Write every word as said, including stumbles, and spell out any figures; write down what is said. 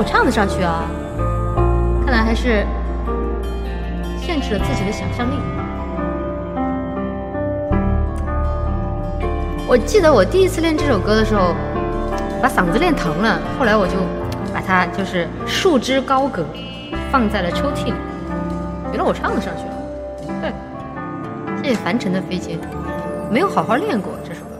我唱得上去啊！看来还是限制了自己的想象力。我记得我第一次练这首歌的时候，把嗓子练疼了，后来我就把它就是束之高阁，放在了抽屉里。原来我唱得上去了。对，谢谢凡尘的飞机，没有好好练过这首歌。